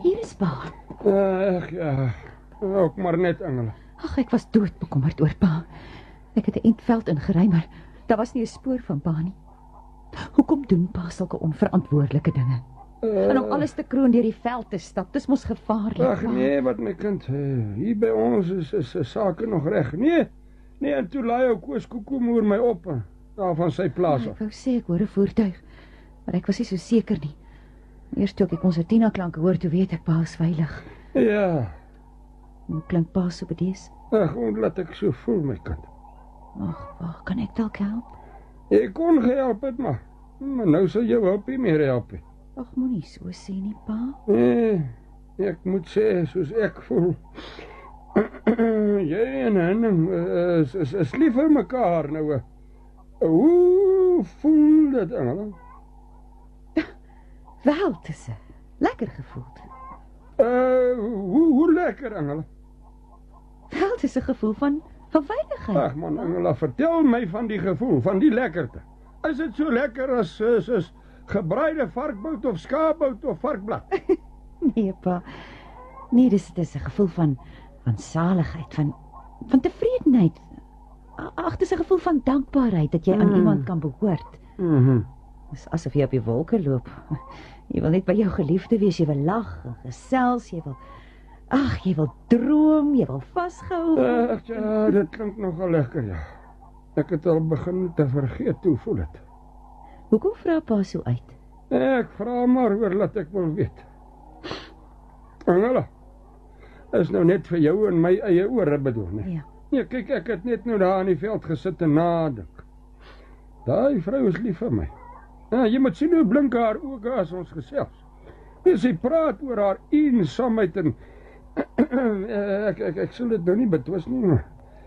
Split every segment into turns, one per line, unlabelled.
Hier is pa.
Ja, ook maar net engele.
Ag, ek was doodbekommerd oor pa. Ek het 'n entveld ingery, maar daar was nie 'n spoor van pa nie. Hoekom doen pa sulke onverantwoordelike dinge? En om alles te kroon deur die veld te stap, dis mos gevaarlik.
Ag nee, wat my kind, hier by ons is sake nog reg. Nee, en toe laai ou Koos Koekoemoer my op, daar van sy plaas af.
Ek wou sê ek hoor 'n voertuig, maar ek was nie so seker nie. Eers toe ek die konsertina-klanke hoor, toe weet ek pa is veilig.
Ja,
Hoe klink pa so bedees?
ag, omdat ek so voel, my kind.
Ag, pa, kan ek dalk help?
Ek kon gehelp het, maar nou sal jou hulp nie meer help nie.
Ag, moenie so sê nie, pa.
Nee, ek moet sê, soos ek voel. Jy en Henning is lief vir mekaar nou. Hoe voel dit, engele?
Wel, het is lekker gevoeld.
Hoe lekker, engele?
Wel, het is 'n gevoel van veiligheid.
Ag man, engele, vertel my van die gevoel, van die lekkerte. Is dit so lekker as gebraaide varkbout of skaapbout of varkblad?
Nee, pa. Nee, dis 'n gevoel van saligheid, van tevredenheid. Ag, dis 'n gevoel van dankbaarheid dat jy aan iemand kan behoort. Dis asof jy op die wolke loop. Jy wil net by jou geliefde wees, jy wil lag en gesels, jy wil droom, jy wil vasgehou word.
Ja, dit klink nogal lekker, ja. Ek het al begin te vergeet hoe voel dit.
Hoekom vra pa so uit?
Ek vra maar oor laat ek wil weet. Engele, is nou net vir jou en my eie ore bedoel, nee?
Ja.
Nee, kyk, ek het net nou daar in die veld gesit en nadink. Daai vrou is lief vir my. Ja, jy moet sien hoe blink haar oë as ons gesels. Sy praat oor haar eensaamheid en ek sal dit nou nie betwis nie, maar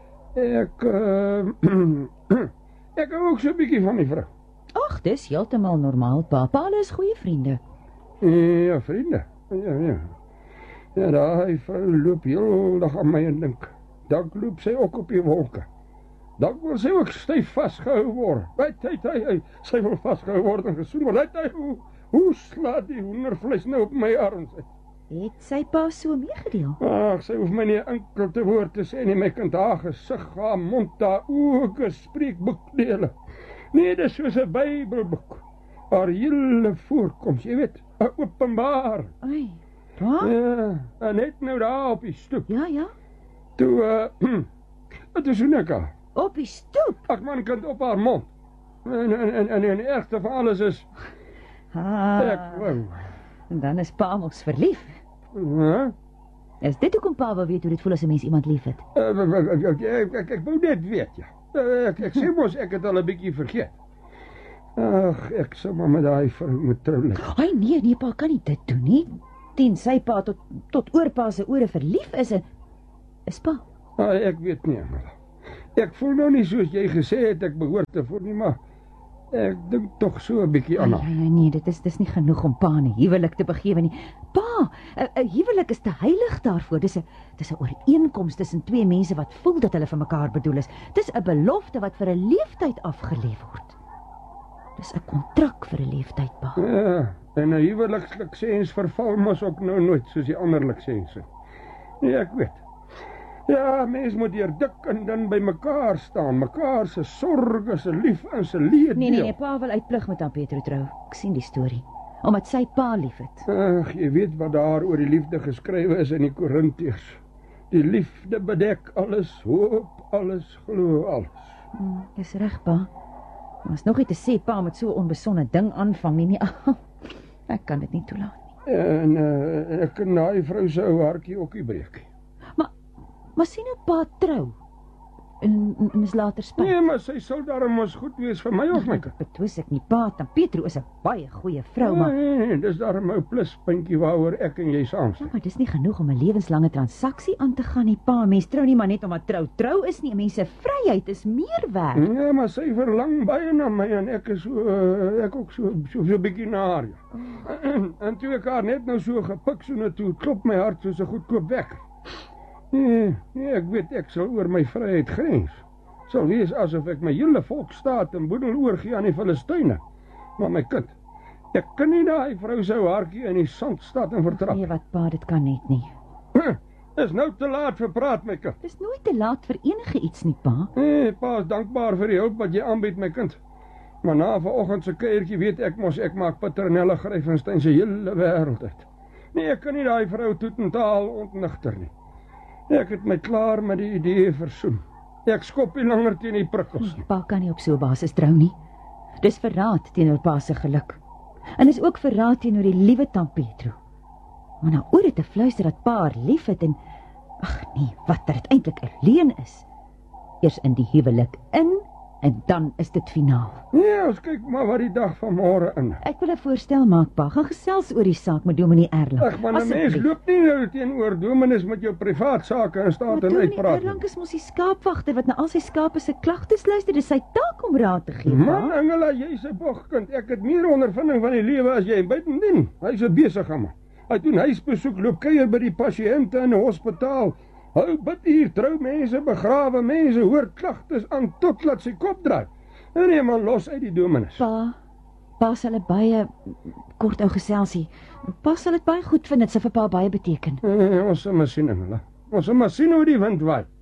ek hou ook so 'n bietjie van die vrou.
Ag, dis heeltemal normaal, pa. Pa, hulle is goeie vriende.
Ja, vriende. Ja, daai vrou loop heel dag aan my en dink. Dalk loop sy ook op die wolke. Dalk wil sy ook styf vasgehou word. Hy, sy wil vasgehou word en gesoen word. Hoe slaat die hoendervleis nou op my arms?
Het sy pa so meegedeel?
Ag, sy hoef my nie 'n enkelte woord te sê nie. My kind, haar gesig, haar mond, haar oë, spreekboekdele. Nee, dis soos 'n Bybelboek. Haar hele voorkoms, jy weet, 'n openbaar.
Ai, pa?
Ja, en net nou daar op die stoep.
Ja.
Toe soen ek haar.
Op die stoep?
Ag man, kind, op haar mond. En die ergste van alles is, ek wou.
En dan is pa mos verlief. Is dit hoekom pa wil weet hoe dit voel as 'n mens iemand lief het?
Ek wou net weet, ja. Ek sê mos, ek het al 'n bietjie vergeet. Ag, ek sou maar met daai vrou moet trou.
Ai nee, pa kan nie dit doen nie. Tensy pa tot oor pa se ore verlief is pa.
Ek weet nie, maar ek voel nou nie soos jy gesê het ek behoort te voel nie, maar ek dink tog so 'n bietjie aan haar.
Nee, dis nie genoeg om pa 'n huwelik te begewe nie. Pa, 'n huwelik is te heilig daarvoor. Dis 'n ooreenkoms tussen twee mense wat voel dat hulle vir mekaar bedoel is. Dis 'n belofte wat vir 'n leeftyd afgelê word. Dis 'n kontrak vir 'n leeftyd, pa.
Ja, en 'n huwelikslisensie verval mos ook nou nooit soos die ander lisensie. Nee, ek weet. Ja, mens moet hier dik en dan by mekaar staan. Mekaar se sorges, se lief en se leed.
Nee, pa wil uitplig met aan Petro trou. Ek sien die storie. Omdat sy pa liefhet.
Ag, jy weet wat daar oor die liefde geskrywe is in die Korintiërs. Die liefde bedek alles, hoop alles, glo alles.
Dis reg, pa. Maar is nog nie te sê pa met so 'n onbesonde ding aanvang nie. Ek kan dit nie toelaat nie.
En ek kan daai vrou se ou hartjie ook nie breek.
Maar sien nou pa trou en is later spyt.
Nee, maar sy sou daarom mos goed wees vir my of my kind.
Betwis ek nie, pa. Dan Petro is 'n baie goeie vrou, maar
Nee, dis daarom 'n pluspuntjie waaroor ek en jy saamstem.
maar dis nie genoeg om 'n lewenslange transaksie aan te gaan nie, pa. Mens trou nie maar net omdat trou is nie. Mens se vryheid is meer werd.
Ja, maar sy verlang baie na my en ek is ek ook so bietjie na haar. Ja. En toe ek haar net nou so gepik so net toe klop my hart soos 'n goedkoop wekker. Nee, ek weet ek sal oor my vryheid grens. Sal wees asof ek my hele volksstaat en boedel oorgee aan die Filistyne. Maar my kind, Ek kan nie daai vrou se hartjie in die sand staat en vertrap.
Nee, wat pa, dit kan net nie.
Is nou te laat vir praat, my kind.
Dis nooit te laat vir enige iets nie, pa.
Nee, pa is dankbaar vir die hulp wat jy aanbied, my kind. Maar na vanoggend se kuiertjie weet ek mos ek maak Pieternelle Gryfenstein se hele wêreld uit. Nee, ek kan nie daai vrou totaal ontnigter nie. Ek het my klaar met die idee versoen. Ek skop nie langer teen die prikkels nie.
Pa kan nie op so 'n basis trou nie. Dis verraad teenoor pa se geluk. En is ook verraad teenoor die liewe Tant Petro. Maar nou oor dit te fluister dat pa haar liefhet en ag nee, wat dit eintlik 'n leuen is. Eers in die huwelik in en dan is dit finaal.
Nee, ons kyk maar wat die dag van môre in.
Ek wil 'n voorstel maak, pa. Gaan gesels oor die saak met Dominee Erlang.
Ag, maar 'n mens loop nie nou teenoor dominees met jou privaat sake in staat en uitpraat.
Dominee Erlang is mos die skaapwagter wat na al sy skape se klagtes luister. Dis sy taak om raad te gee.
Man, Angela, jy's 'n bogkind. Ek het meer ondervinding van die lewe as jy. Buitendien, hy's 'n besige man. Hy doen huisbesoek, loop kuier by die pasiënte in 'n hospitaal. Hou bid hier, trou mense, begrawe mense, hoor klagtes aan tot laat sy kop draai. En nee man, los uit die dominees.
Pa sal 'n baie kort ou geselsie. Pa sal dit baie goed vind, dit sal vir pa baie beteken.
Ons sal maar sien, Angela. Ons sal maar sien hoe die wind waai.